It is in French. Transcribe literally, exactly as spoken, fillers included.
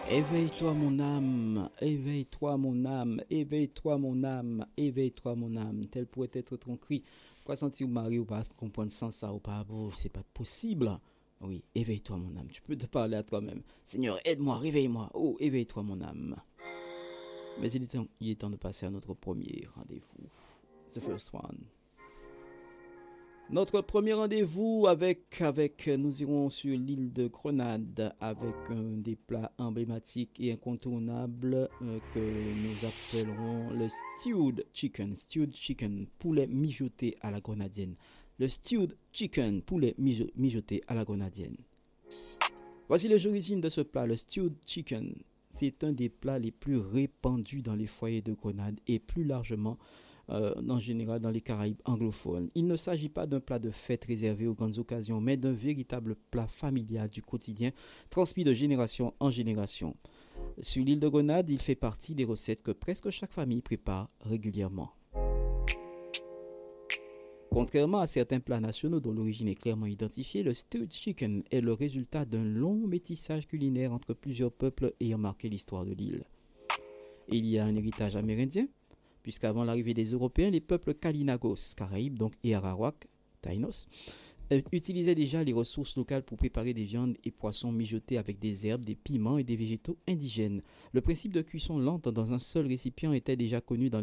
Éveille-toi mon âme, éveille-toi mon âme, éveille-toi mon âme, éveille-toi mon âme. Tel pourrait être ton cri. Quoi sentir Marie ou pas comprendre sans ça ou pas, bon, c'est pas possible. Oui, éveille-toi mon âme. Tu peux te parler à toi-même. Seigneur, aide-moi, réveille-moi. Oh, éveille-toi mon âme. Mais il est, temps, il est temps de passer à notre premier rendez-vous. The first one. Notre premier rendez-vous avec, avec, nous irons sur l'île de Grenade avec un des plats emblématiques et incontournables euh, que nous appellerons le stewed chicken. Stewed chicken, poulet mijoté à la grenadienne. Le stewed chicken, poulet mijo- mijoté à la grenadienne. Voici les origines de ce plat, le stewed chicken. C'est un des plats les plus répandus dans les foyers de Grenade et plus largement euh, en général dans les Caraïbes anglophones. Il ne s'agit pas d'un plat de fête réservé aux grandes occasions, mais d'un véritable plat familial du quotidien, transmis de génération en génération. Sur l'île de Grenade, il fait partie des recettes que presque chaque famille prépare régulièrement. Contrairement à certains plats nationaux dont l'origine est clairement identifiée, le stewed chicken est le résultat d'un long métissage culinaire entre plusieurs peuples ayant marqué l'histoire de l'île. Et il y a un héritage amérindien, puisqu'avant l'arrivée des Européens, les peuples Kalinagos, Caraïbes, donc, et Arawak, Taïnos, euh, utilisaient déjà les ressources locales pour préparer des viandes et poissons mijotés avec des herbes, des piments et des végétaux indigènes. Le principe de cuisson lente dans un seul récipient était déjà connu dans